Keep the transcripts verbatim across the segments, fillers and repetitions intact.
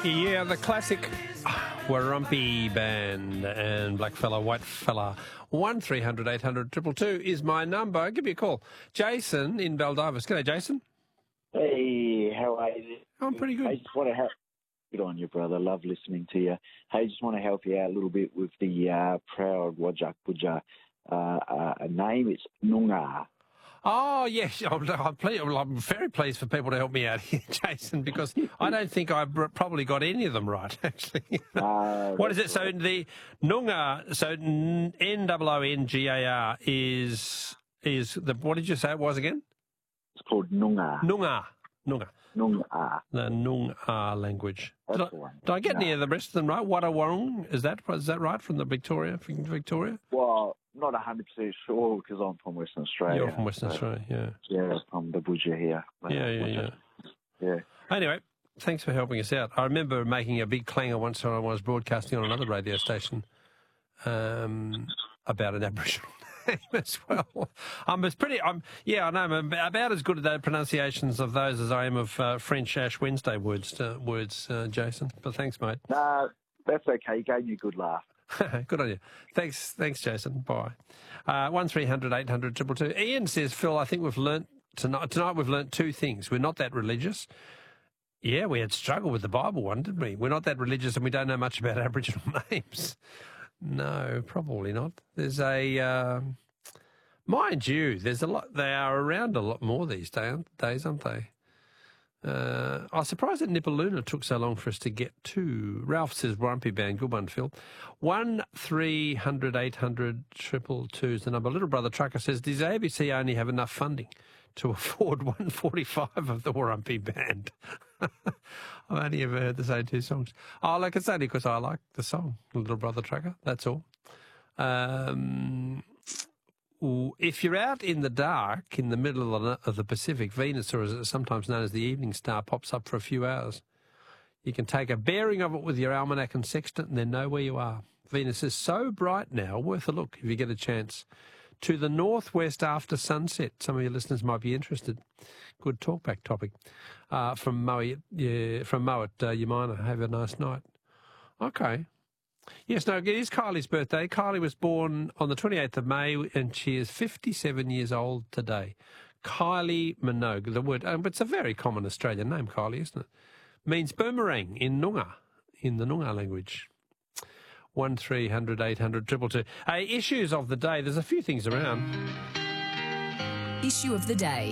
Yeah, the classic Warumpi Band and Black Fella, White Fella. one three hundred eight hundred two two two is my number. Give me a call. Jason in Baldivis. G'day, Jason. Hey, how are you? I'm pretty good. I just want to help. Good on you, brother. Love listening to you. Hey, just want to help you out a little bit with the uh, proud Wajak Puja uh, uh, name. It's Noongar. Oh, yes. I'm, I'm, ple- I'm very pleased for people to help me out here, Jason, because I don't think I probably got any of them right, actually. Uh, What is it? So the Noongar, so N O O N G A R is, is the, what did you say it was again? It's called Noongar. Noongar. Noongar. Noongar. The Noongar language. Did I, That's the one. did I get No. any of the rest of them right? Wadawarung, is that, is that right from the Victoria, from Victoria? Well, not one hundred percent sure because I'm from Western Australia. You're from Western so, Australia, yeah. Yeah, from the Buja here. Yeah, yeah, yeah. Yeah. Anyway, thanks for helping us out. I remember making a big clanger once when I was broadcasting on another radio station um, about an Aboriginal name as well. Um, it's pretty, um, yeah, I know, I'm about as good at the pronunciations of those as I am of uh, French Ash Wednesday words, uh, words uh, Jason. But thanks, mate. No, that's okay. You gave me a good laugh. Good on you. Thanks, thanks, Jason. Bye. Uh, one three hundred eight hundred two two two. Ian says, Phil, I think we've learnt tonight. Tonight we've learnt two things. We're not that religious. Yeah, we had struggled with the Bible one, didn't we? We're not that religious, and we don't know much about Aboriginal names. No, probably not. There's a, uh, mind you, there's a lot. They are around a lot more these day, days, aren't they? Uh, I was surprised that Nipaluna took so long for us to get to. Ralph says, Warumpi Band, good one, Phil. one three hundred eight hundred two two two is the number. Little Brother Trucker says, does A B C only have enough funding to afford one forty-five of the Warumpi Band? I've only ever heard the same two songs. Oh, look, it's only because I like the song, Little Brother Trucker, that's all. Um... If you're out in the dark, in the middle of the, of the Pacific, Venus, or as it's sometimes known as the evening star, pops up for a few hours. You can take a bearing of it with your almanac and sextant and then know where you are. Venus is so bright now, worth a look if you get a chance. To the northwest after sunset. Some of your listeners might be interested. Good talkback topic. Uh, from Mo, yeah, from Mo at uh, Yamina. Have a nice night. Okay. Yes, no, it is Kylie's birthday. Kylie was born on the twenty-eighth of May and she is fifty-seven years old today. Kylie Minogue, the word, um, it's a very common Australian name, Kylie, isn't it? Means boomerang in Noongar, in the Noongar language. one three hundred eight hundred two two two. Hey, issues of the day, there's a few things around. Issue of the day.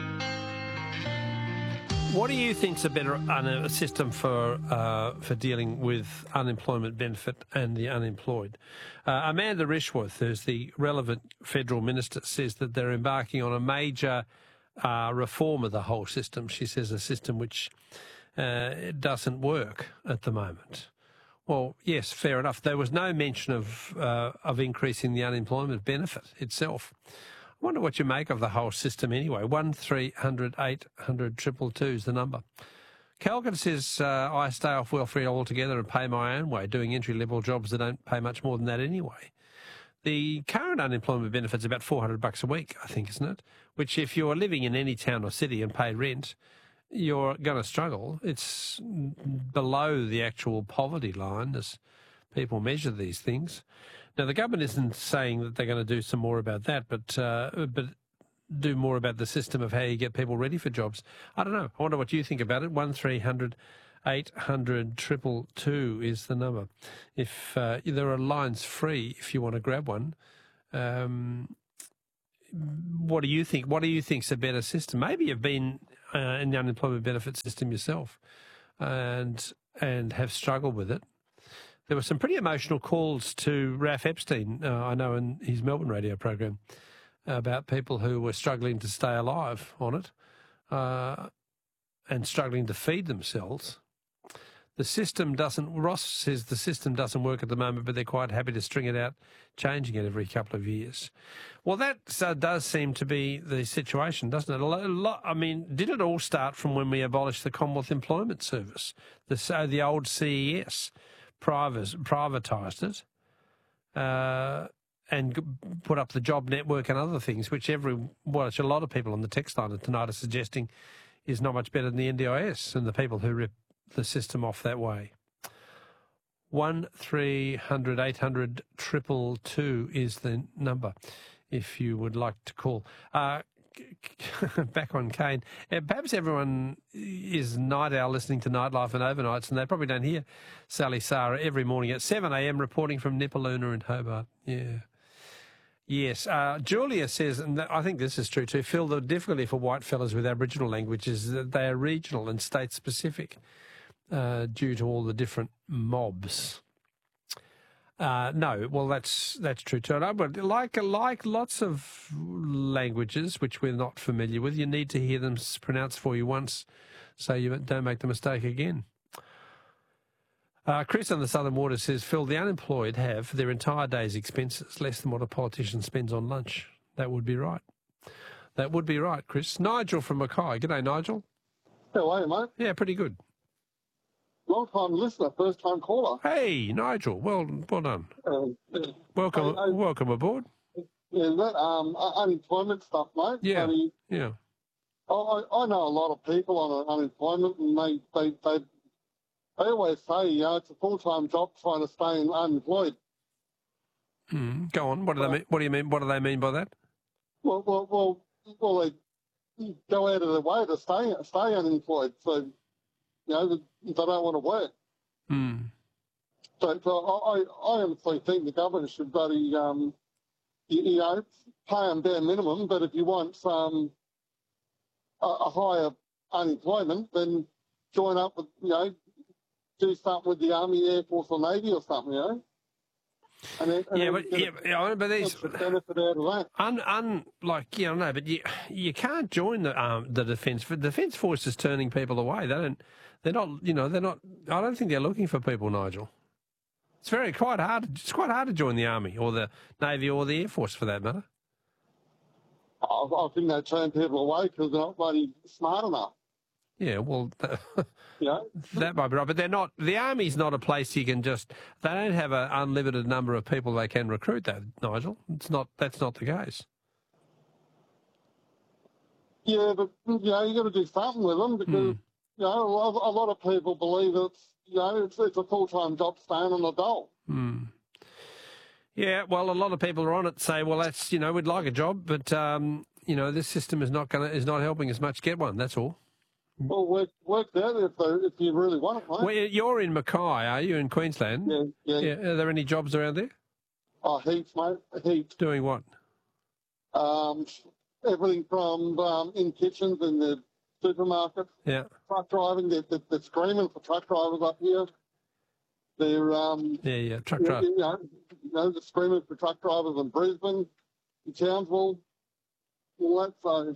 What do you think's a better uh, system for uh, for dealing with unemployment benefit and the unemployed? Uh, Amanda Rishworth, who's the relevant federal minister, says that they're embarking on a major uh, reform of the whole system. She says a system which uh, doesn't work at the moment. Well, yes, fair enough. There was no mention of uh, of increasing the unemployment benefit itself. I wonder what you make of the whole system anyway. one three hundred eight hundred two two two is the number. Calvin says, uh, I stay off welfare altogether and pay my own way, doing entry-level jobs that don't pay much more than that anyway. The current unemployment benefit's about four hundred bucks a week, I think, isn't it? Which if you're living in any town or city and pay rent, you're going to struggle. It's below the actual poverty line as people measure these things. Now, the government isn't saying that they're going to do some more about that, but uh, but do more about the system of how you get people ready for jobs. I don't know. I wonder what you think about it. one three hundred eight hundred two two two is the number. If uh, there are lines free if you want to grab one. Um, what do you think? What do you think's a better system? Maybe you've been uh, in the unemployment benefit system yourself and and have struggled with it. There were some pretty emotional calls to Ralph Epstein, uh, I know, in his Melbourne radio program, about people who were struggling to stay alive on it uh, and struggling to feed themselves. The system doesn't, Ross says the system doesn't work at the moment, but they're quite happy to string it out, changing it every couple of years. Well, that uh, does seem to be the situation, doesn't it? A lot, a lot, I mean, did it all start from when we abolished the Commonwealth Employment Service, the, so the old C E S? Privatised it uh, and put up the job network and other things, which every, well, a lot of people on the text line tonight are suggesting is not much better than the N D I S and the people who rip the system off that way. One three hundred eight hundred triple two is the number if you would like to call. Uh, back on Kane. Uh, perhaps everyone is night owl listening to Nightlife and Overnights, and they probably don't hear Sally Sarah every morning at seven a m reporting from Nipaluna in Hobart. Yeah. Yes. Uh, Julia says, and I think this is true too, Phil, the difficulty for white fellas with Aboriginal language is that they are regional and state-specific uh, due to all the different mobs. Uh, no, well, that's that's true too. No, but like like lots of languages which we're not familiar with, you need to hear them pronounced for you once, so you don't make the mistake again. Uh, Chris on the Southern Water says, Phil, the unemployed have for their entire day's expenses less than what a politician spends on lunch. That would be right. That would be right, Chris. Nigel from Mackay. G'day, Nigel. How are you, mate? Yeah, pretty good. Long time listener, first time caller. Hey, Nigel. Well, well done. Uh, yeah. Welcome, I, I, welcome aboard. Yeah, that um, unemployment stuff, mate. Yeah, Bloody, yeah. I, I know a lot of people on unemployment, and they they they, they always say, you know, it's a full time job trying to stay unemployed. Mm, go on. What do they mean? What do you mean? What do they mean by that? Well, well, well, well, they go out of their way to stay stay unemployed. So, you know, they don't want to work. Mm. So, so I, I honestly think the government should bloody, um, you, you know, pay them bare minimum. But if you want some a, a higher unemployment, then join up with, you know, do something with the Army, Air Force, or Navy or something, you know. And then, and yeah, then but get yeah, a, yeah, but these get the benefit out of that. un, un like you know, no, but you you can't join the um the defence. The defence force is turning people away. They don't. They're not. You know, they're not. I don't think they're looking for people, Nigel. It's very quite hard. It's quite hard to join the Army or the Navy or the Air Force for that matter. I, I think they turn people away because they're not bloody smart enough. Yeah, well, You know? that might be right, but they're not. The Army's not a place you can just. They don't have an unlimited number of people they can recruit. That Nigel, it's not. That's not the case. Yeah, but you know, you got to do something with them because Mm. you know a lot, a lot of people believe it's you know it's, it's a full time job staying on the dole. Mm. Yeah, well, a lot of people are on it. Say, well, that's you know, we'd like a job, but um, you know, this system is not going to is not helping us much get one. That's all. Well, work work that if they, if you really want it, mate. Well, you're in Mackay, are you, in Queensland? Yeah, yeah. Yeah. Are there any jobs around there? Oh, heaps, mate, heaps. Doing what? Um, everything from um, in kitchens in the supermarket, Yeah. truck driving. They're, they're, they're screaming for truck drivers up here. They're um, Yeah, yeah. Truck you, driver. you know, you know, they're screaming for truck drivers in Brisbane, in Townsville, all that. So.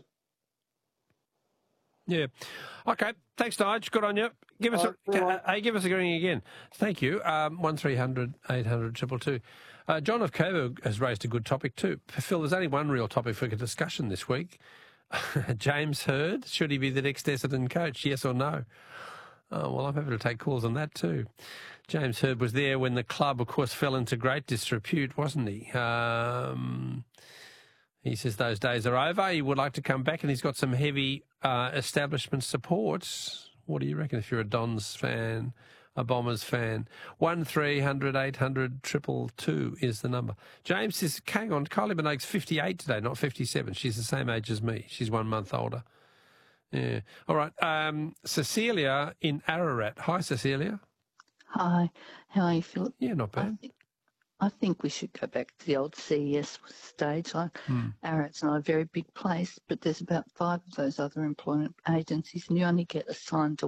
Yeah. Okay. Thanks, Nige. Good on you. Give us Uh, a, right. hey, give us a ring again. Thank you. Um, one three hundred eight hundred two two. Uh, John of Coburg has raised a good topic too. Phil, there's only one real topic for discussion this week. James Hird, should he be the next Essendon coach? Yes or no? Oh, well, I'm happy to take calls on that too. James Hird was there when the club, of course, fell into great disrepute, wasn't he? Um, he says those days are over. He would like to come back, and he's got some heavy uh, establishment support. What do you reckon if you're a Dons fan, a Bombers fan? One three hundred eight hundred triple two is the number. James says, hang on, Kylie Minogue's fifty-eight today, not fifty-seven. She's the same age as me. She's one month older. Yeah. All right. Um, Cecilia in Ararat. Hi, Cecilia. Hi, how are you, Philip? Yeah, not I bad. think, I think we should go back to the old C E S stage. Like, Hmm. Ararat's not a very big place, but there's about five of those other employment agencies, and you only get assigned to